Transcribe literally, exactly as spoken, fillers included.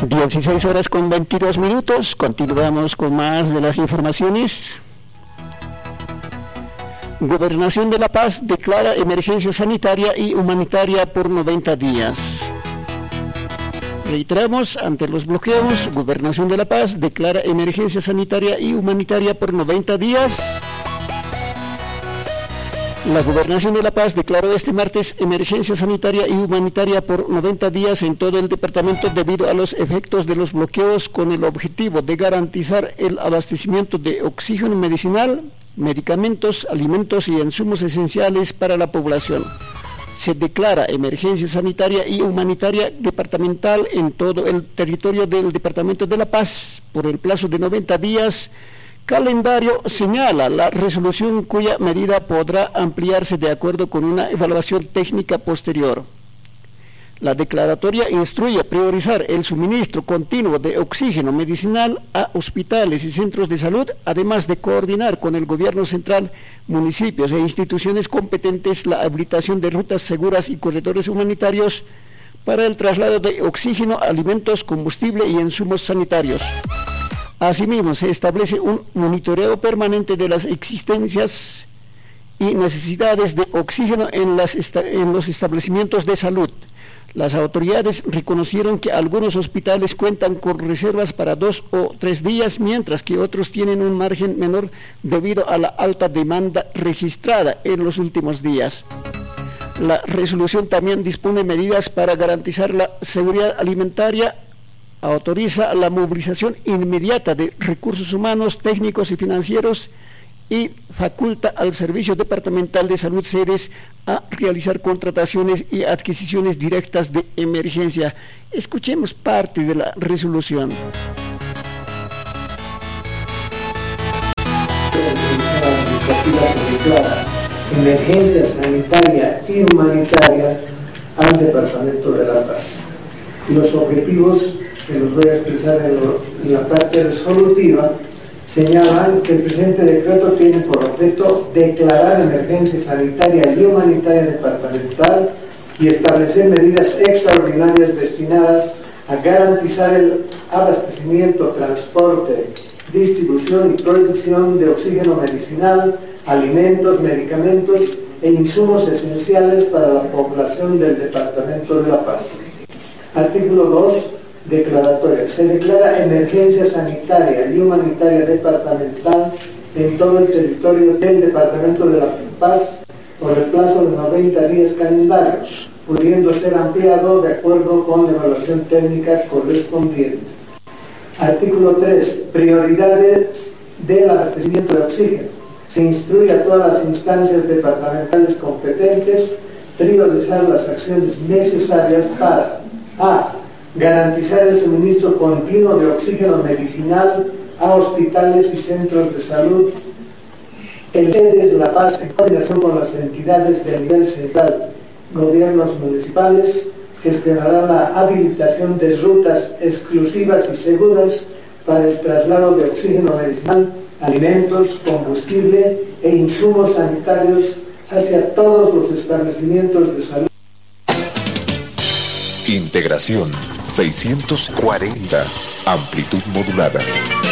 dieciséis horas con veintidós minutos, continuamos con más de las informaciones. Gobernación de La Paz declara emergencia sanitaria y humanitaria por noventa días. Reiteramos, ante los bloqueos, Gobernación de La Paz declara emergencia sanitaria y humanitaria por noventa días. La Gobernación de La Paz declaró este martes emergencia sanitaria y humanitaria por noventa días en todo el departamento debido a los efectos de los bloqueos, con el objetivo de garantizar el abastecimiento de oxígeno medicinal, medicamentos, alimentos y insumos esenciales para la población. Se declara emergencia sanitaria y humanitaria departamental en todo el territorio del departamento de La Paz por el plazo de noventa días. Calendario señala la resolución cuya medida podrá ampliarse de acuerdo con una evaluación técnica posterior. La declaratoria instruye a priorizar el suministro continuo de oxígeno medicinal a hospitales y centros de salud, además de coordinar con el gobierno central, municipios e instituciones competentes la habilitación de rutas seguras y corredores humanitarios para el traslado de oxígeno, alimentos, combustible y insumos sanitarios. Asimismo, se establece un monitoreo permanente de las existencias y necesidades de oxígeno en, las en los establecimientos de salud. Las autoridades reconocieron que algunos hospitales cuentan con reservas para dos o tres días, mientras que otros tienen un margen menor debido a la alta demanda registrada en los últimos días. La resolución también dispone medidas para garantizar la seguridad alimentaria, autoriza la movilización inmediata de recursos humanos, técnicos y financieros y faculta al Servicio Departamental de Salud sedes a realizar contrataciones y adquisiciones directas de emergencia. Escuchemos parte de la resolución. Emergencia sanitaria y humanitaria al Departamento de La Paz. Y los objetivos que los voy a expresar en, lo, en la parte resolutiva señalan que el presente decreto tiene por objeto declarar emergencia sanitaria y humanitaria departamental y establecer medidas extraordinarias destinadas a garantizar el abastecimiento, transporte, distribución y producción de oxígeno medicinal, alimentos, medicamentos e insumos esenciales para la población del Departamento de La Paz. Artículo dos. Declaratoria. Se declara emergencia sanitaria y humanitaria departamental en todo el territorio del Departamento de La Paz por el plazo de noventa días calendarios, pudiendo ser ampliado de acuerdo con la evaluación técnica correspondiente. Artículo tres. Prioridades del abastecimiento de oxígeno. Se instruye a todas las instancias departamentales competentes priorizar las acciones necesarias para a. garantizar el suministro continuo de oxígeno medicinal a hospitales y centros de salud. El C E D E S La Paz, en coordinación con las entidades del nivel central, gobiernos municipales, gestionará la habilitación de rutas exclusivas y seguras para el traslado de oxígeno medicinal, alimentos, combustible e insumos sanitarios hacia todos los establecimientos de salud. Integración seiscientos cuarenta, amplitud modulada.